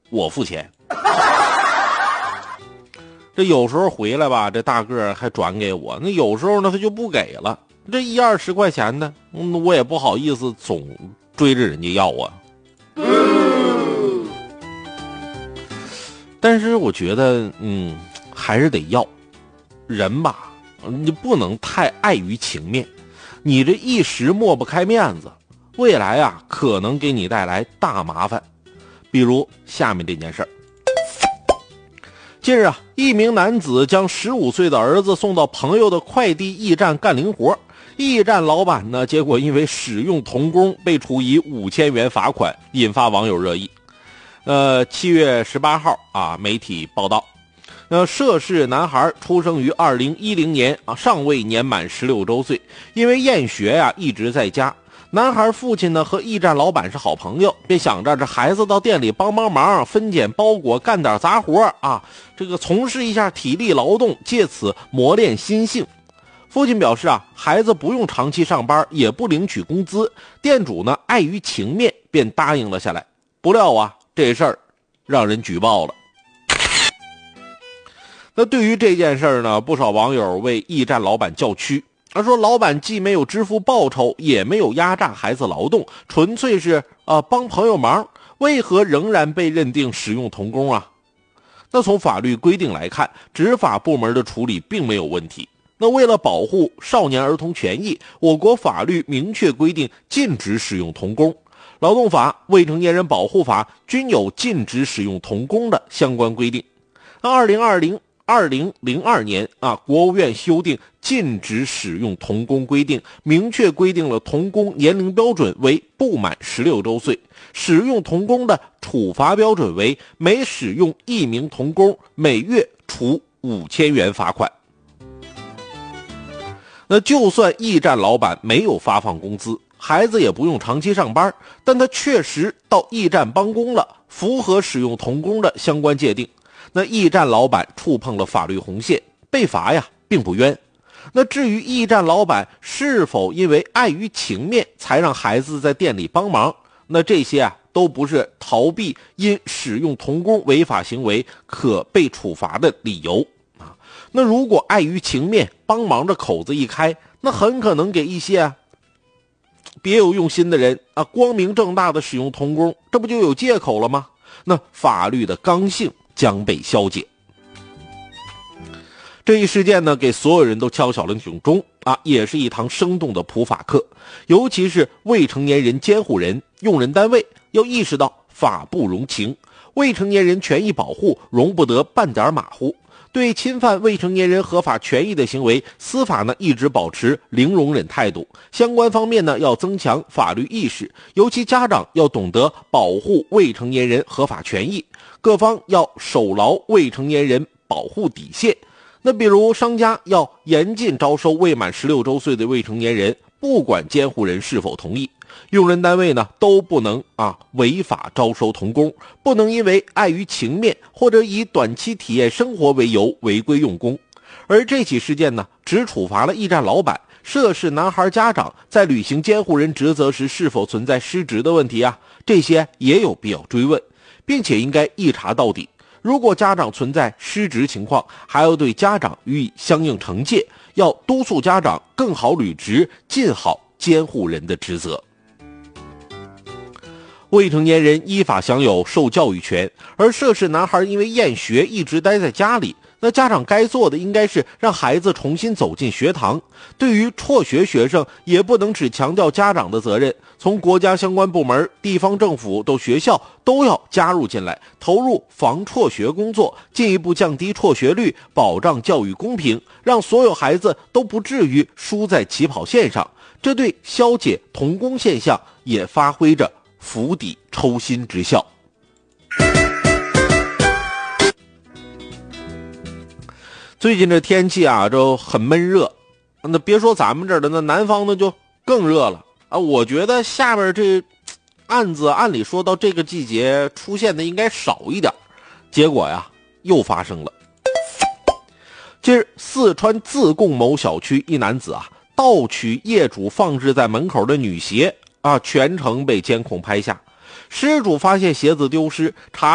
我付钱。这有时候回来吧，这大个还转给我，那有时候呢他就不给了，这1-20块钱的，我也不好意思总追着人家要啊。但是我觉得还是得要。人吧，你不能太碍于情面，你这一时抹不开面子，未来啊可能给你带来大麻烦。比如下面这件事儿。近日啊，一名男子将15岁的儿子送到朋友的快递驿站干零活，驿站老板呢，结果因为使用童工被处以5000元罚款，引发网友热议。7月18号啊，媒体报道，涉事男孩出生于2010年啊，尚未年满16周岁，因为厌学呀，一直在家。男孩父亲呢和驿站老板是好朋友，便想着这孩子到店里帮忙，分拣包裹，干点杂活啊，这个从事一下体力劳动，借此磨练心性。父亲表示啊，孩子不用长期上班，也不领取工资，店主呢碍于情面便答应了下来。不料啊，这事儿让人举报了。那对于这件事儿呢，不少网友为驿站老板叫屈。他说老板既没有支付报酬，也没有压榨孩子劳动，纯粹是帮朋友忙，为何仍然被认定使用童工啊？那从法律规定来看，执法部门的处理并没有问题。那为了保护少年儿童权益，我国法律明确规定禁止使用童工，劳动法、未成年人保护法均有禁止使用童工的相关规定。那2002年啊，国务院修订禁止使用童工规定，明确规定了童工年龄标准为不满16周岁，使用童工的处罚标准为每使用1名童工，每月处5000元罚款。那就算驿站老板没有发放工资，孩子也不用长期上班，但他确实到驿站帮工了，符合使用童工的相关界定。那驿站老板触碰了法律红线，被罚呀并不冤。那至于驿站老板是否因为碍于情面才让孩子在店里帮忙，那这些啊都不是逃避因使用童工违法行为可被处罚的理由啊。那如果碍于情面帮忙的口子一开，那很可能给一些别有用心的人啊光明正大的使用童工，这不就有借口了吗？那法律的刚性将被消解。这一事件呢，给所有人都敲响了警钟啊，也是一堂生动的普法课。尤其是未成年人监护人、用人单位要意识到法不容情，未成年人权益保护容不得半点马虎。对侵犯未成年人合法权益的行为，司法呢一直保持零容忍态度。相关方面呢要增强法律意识，尤其家长要懂得保护未成年人合法权益，各方要守牢未成年人保护底线。那比如商家要严禁招收未满16周岁的未成年人，不管监护人是否同意。用人单位呢都不能违法招收童工，不能因为碍于情面或者以短期体验生活为由违规用工。而这起事件呢，只处罚了驿站老板，涉事男孩家长在履行监护人职责时是否存在失职的问题啊，这些也有必要追问，并且应该一查到底。如果家长存在失职情况，还要对家长予以相应惩戒，要督促家长更好履职，尽好监护人的职责。未成年人依法享有受教育权，而涉事男孩因为厌学一直待在家里，那家长该做的应该是让孩子重新走进学堂。对于辍学学生，也不能只强调家长的责任，从国家相关部门、地方政府到学校都要加入进来，投入防辍学工作，进一步降低辍学率，保障教育公平，让所有孩子都不至于输在起跑线上。这对消解童工现象也发挥着釜底抽薪之效。最近这天气啊，就很闷热。那别说咱们这儿的，那南方的就更热了啊！我觉得下边这案子按理说到这个季节出现的应该少一点，结果呀又发生了。近日，四川自贡某小区一男子盗取业主放置在门口的女鞋全程被监控拍下。失主发现鞋子丢失，查